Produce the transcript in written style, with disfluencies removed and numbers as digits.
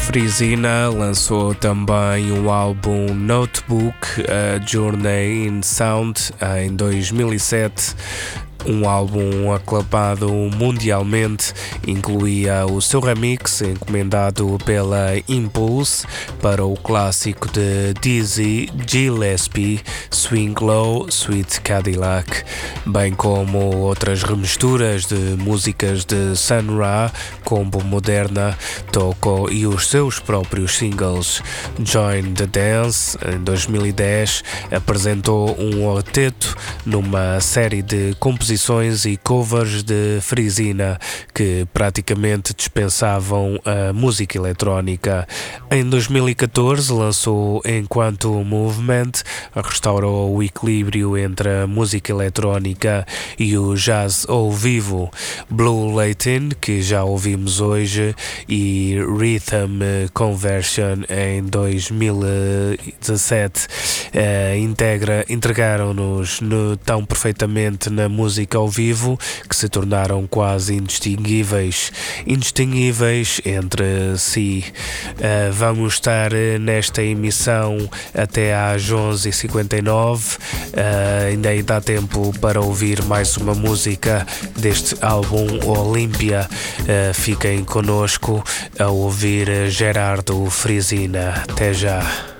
Frisina lançou também o álbum Notebook, A Journey in Sound, em 2007. Um álbum aclamado mundialmente, incluía o seu remix encomendado pela Impulse para o clássico de Dizzy Gillespie, Swing Low, Sweet Cadillac, bem como outras remisturas de músicas de Sun Ra, Combo Moderna, Toco e os seus próprios singles. Join the Dance, em 2010, apresentou um octeto numa série de composições e covers de Frisina que praticamente dispensavam a música eletrónica. Em 2014 lançou Enquanto Movement, restaurou o equilíbrio entre a música eletrónica e o jazz ao vivo. Blue Latin, que já ouvimos hoje, e Rhythm Conversion em 2017 entregaram-nos tão perfeitamente na música ao vivo que se tornaram quase indistinguíveis entre si. Vamos estar nesta emissão até às 11h59. Ainda aí dá tempo para ouvir mais uma música deste álbum Olímpia. Fiquem connosco a ouvir Gerardo Frisina. Até já.